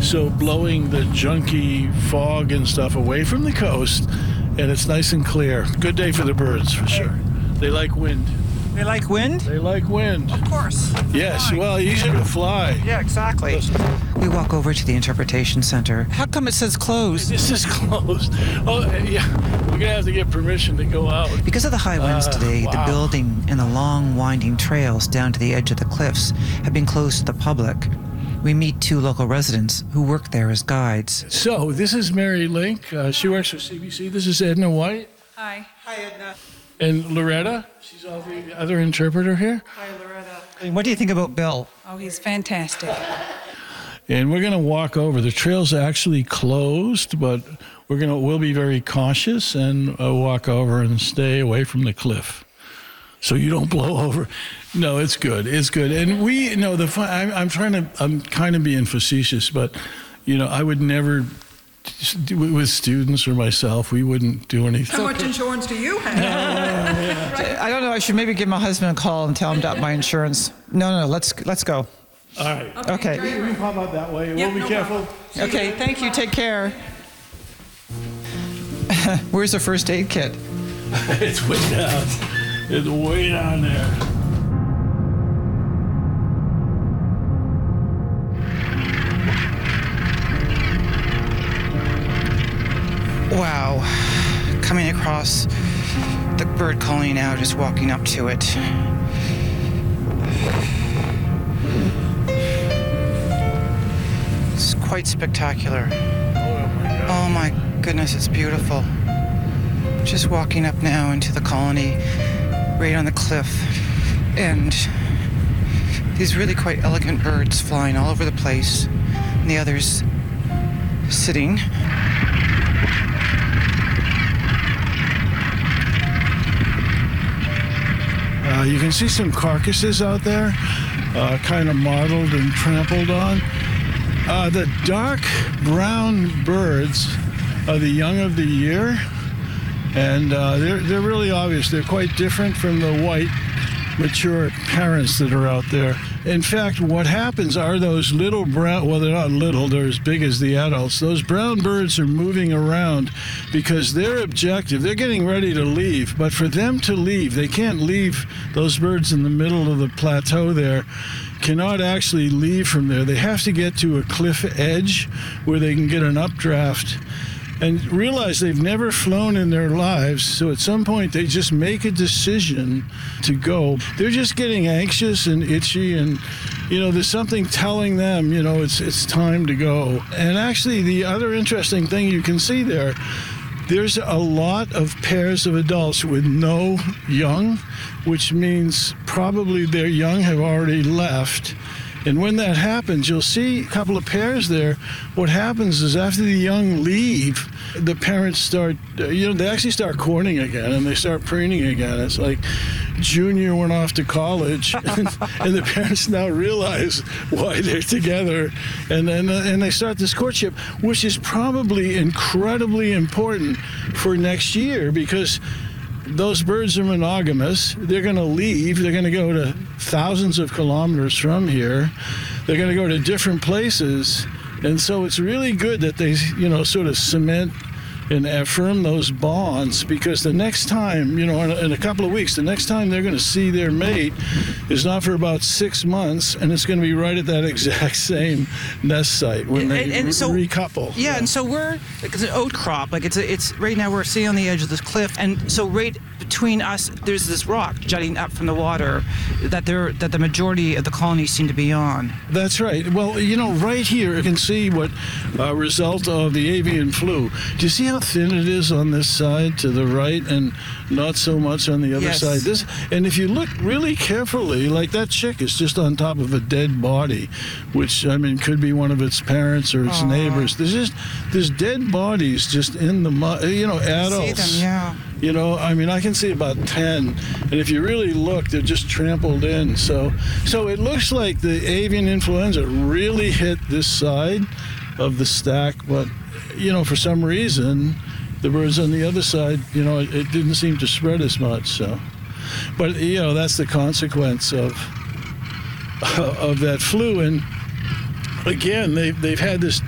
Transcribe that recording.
so blowing the junky fog and stuff away from the coast, and it's nice and clear. Good day for the birds, for sure. They like wind. They like wind? They like wind. Of course. Yes, well, easier to fly. Yeah, exactly. We walk over to the interpretation center. How come it says closed? This is closed. Oh, yeah. We're going to have to get permission to go out. Because of the high winds today, wow. the building and the long, winding trails down to the edge of the cliffs have been closed to the public. We meet 2 local residents who work there as guides. So, this is Mary Link. She works for CBC. This is Edna White. Hi. Hi, Edna. And Loretta. She's the other interpreter here. Hi, Loretta. And what do you think about Bill? Oh, he's fantastic. And we're going to walk over. The trail's actually closed, but we'll be very cautious and walk over and stay away from the cliff, so you don't blow over. No, it's good. It's good. And I'm kind of being facetious, but I would never. With students or myself, we wouldn't do anything. How much insurance do you have? I don't know. I should maybe give my husband a call and tell him about my insurance. No. Let's go. All right. Okay. We can pop out that way. Yep, We'll be careful. Okay. Thank you. Take care. Where's the first aid kit? It's way down. It's way down there. Wow. Coming across the bird colony now, just walking up to it. It's quite spectacular. Oh my goodness, it's beautiful. Just walking up now into the colony, right on the cliff. And these really quite elegant birds flying all over the place, and the others sitting. You can see some carcasses out there, kind of mottled and trampled on. The dark brown birds are the young of the year, and they're really obvious. They're quite different from the white, mature parents that are out there. In fact, what happens are those little brown, well, they're not little, they're as big as the adults. Those brown birds are moving around because their objective, they're getting ready to leave, but for them to leave, they can't leave. Those birds in the middle of the plateau there cannot actually leave from there. They have to get to a cliff edge where they can get an updraft and realize they've never flown in their lives, so at some point they just make a decision to go. They're just getting anxious and itchy, and there's something telling them, it's time to go. And actually, the other interesting thing you can see there's a lot of pairs of adults with no young, which means probably their young have already left. And when that happens, you'll see a couple of pairs there. What happens is after the young leave, the parents start, they actually start courting again, and they start preening again. It's like Junior went off to college, and the parents now realize why they're together. And they start this courtship, which is probably incredibly important for next year, because those birds are monogamous. They're going to leave. They're going to go to thousands of kilometers from here. They're going to go to different places. And so it's really good that they, sort of cement and affirm those bonds, because the next time, in a couple of weeks, the next time they're going to see their mate is not for about 6 months, and it's going to be right at that exact same nest site when they recouple. Yeah, and so it's an oat crop. Like it's right now we're sitting on the edge of this cliff, and so right between us there's this rock jutting up from the water that the majority of the colonies seem to be on. That's right. Well, right here you can see what result of the avian flu. Do you see how thin it is on this side to the right and not so much on the other side? And if you look really carefully, like that chick is just on top of a dead body, which could be one of its parents or its neighbors. There's dead bodies just in the mud, adults. I see them, yeah. I can see about 10, and if you really look, they're just trampled in. So it looks like the avian influenza really hit this side of the stack, but for some reason, the birds on the other side, it didn't seem to spread as much. So, but that's the consequence of that flu. And again, they've had this